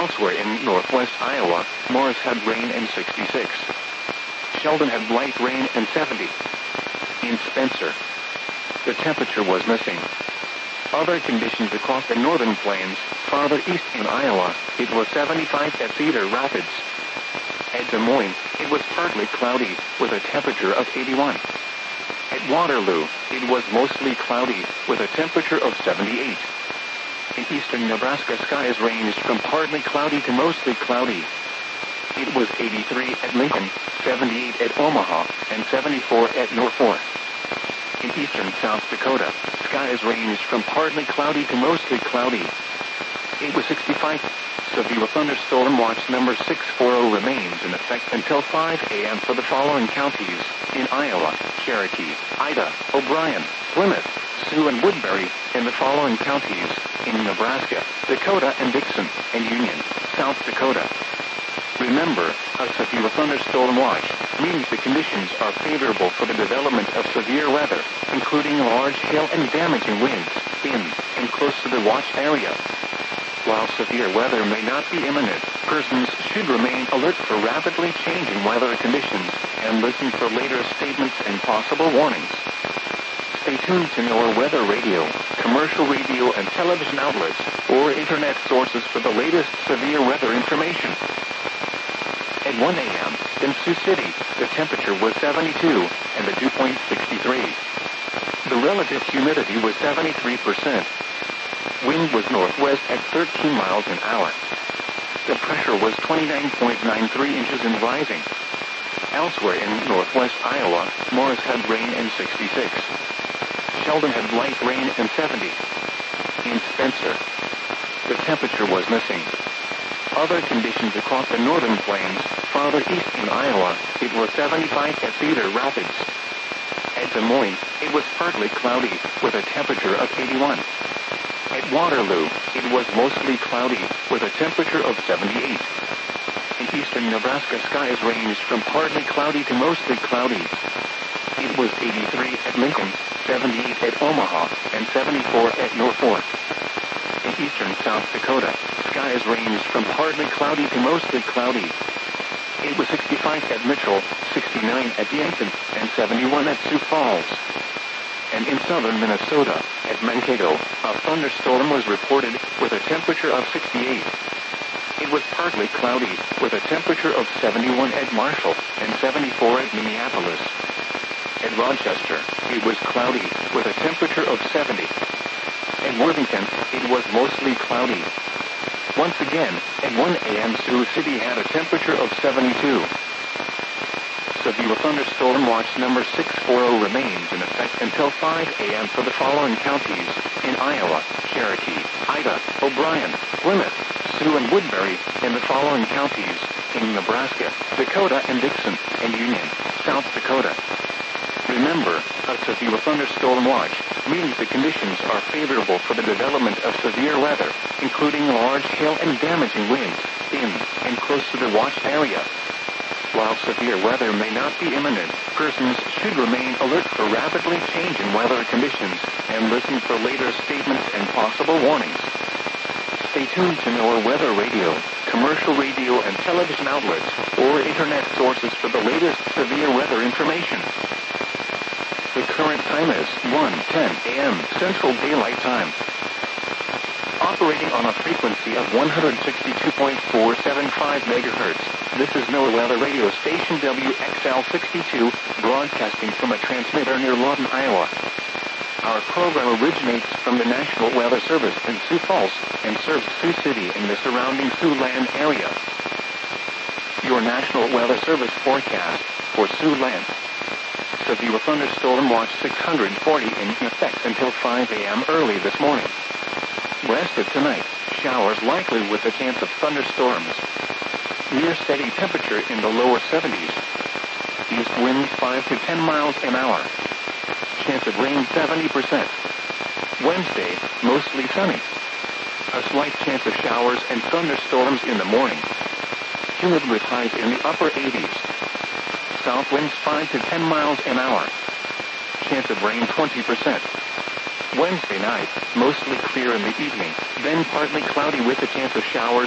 Elsewhere in northwest Iowa, Morris had rain and 66. Sheldon had light rain and 70. In Spencer, the temperature was missing. Other conditions across the northern plains, farther east in Iowa, it was 75 at Cedar Rapids. At Des Moines, it was partly cloudy, with a temperature of 81. At Waterloo, it was mostly cloudy, with a temperature of 78. In eastern Nebraska, skies ranged from partly cloudy to mostly cloudy. It was 83 at Lincoln, 78 at Omaha, and 74 at Norfolk. In eastern South Dakota, skies ranged from partly cloudy to mostly cloudy. It was 65. Severe thunderstorm watch number 640 remains in effect until 5 a.m. for the following counties: in Iowa, Cherokee, Ida, O'Brien, Plymouth, Sioux and Woodbury, in the following counties: in Nebraska, Dakota and Dixon, and Union, South Dakota. Remember, a severe thunderstorm watch means the conditions are favorable for the development of severe weather, including large hail and damaging winds, in and close to the watch area. While severe weather may not be imminent, persons should remain alert for rapidly changing weather conditions and listen for later statements and possible warnings. Stay tuned to NOAA Weather Radio, commercial radio and television outlets, or internet sources for the latest severe weather information. At 1 a.m., in Sioux City, the temperature was 72, and the dew point 63. The relative humidity was 73%. Wind was northwest at 13 miles an hour. The pressure was 29.93 inches and rising. Elsewhere in northwest Iowa, Morris had rain and 66. Sheldon had light rain and 70. In Spencer, the temperature was missing. Other conditions across the northern plains, farther east in Iowa, it was 75 at Cedar Rapids. At Des Moines, it was partly cloudy, with a temperature of 81. At Waterloo, it was mostly cloudy, with a temperature of 78. In eastern Nebraska, skies ranged from partly cloudy to mostly cloudy. It was 83 at Lincoln, 78 at Omaha, and 74 at Norfolk. In eastern South Dakota, skies ranged from partly cloudy to mostly cloudy. It was 65 at Mitchell, 69 at Yankton, and 71 at Sioux Falls. And in southern Minnesota, at Mankato, a thunderstorm was reported with a temperature of 68. It was partly cloudy, with a temperature of 71 at Marshall and 74 at Minneapolis. At Rochester, it was cloudy, with a temperature of 70. At Worthington, it was mostly cloudy. Once again, at 1 a.m. Sioux City had a temperature of 72. Severe thunderstorm watch number 640 remains in effect until 5 a.m. for the following counties: in Iowa, Cherokee, Ida, O'Brien, Plymouth, Sioux and Woodbury, in the following counties: in Nebraska, Dakota and Dixon, and Union, South Dakota. Remember, a severe thunderstorm watch means the conditions are favorable for the development of severe weather, including large hail and damaging winds, in and close to the watch area. While severe weather may not be imminent, persons should remain alert for rapidly changing weather conditions and listen for later statements and possible warnings. Stay tuned to NOAA Weather Radio, commercial radio and television outlets, or internet sources for the latest severe weather information. The current time is 1:10 a.m. Central Daylight Time. Operating on a frequency of 162.475 megahertz, this is NOAA Weather Radio Station WXL62, broadcasting from a transmitter near Lawton, Iowa. Our program originates from the National Weather Service in Sioux Falls and serves Sioux City and the surrounding Siouxland area. Your National Weather Service forecast for Siouxland. Severe thunderstorm watch 640 in effect until 5 a.m. early this morning. West of tonight, showers likely with a chance of thunderstorms. Near steady temperature in the lower 70s. East winds 5 to 10 miles an hour. Chance of rain 70%. Wednesday, mostly sunny. A slight chance of showers and thunderstorms in the morning. Humid with highs in the upper 80s. South winds 5 to 10 miles an hour. Chance of rain 20%. Wednesday night, mostly clear in the evening, then partly cloudy with a chance of showers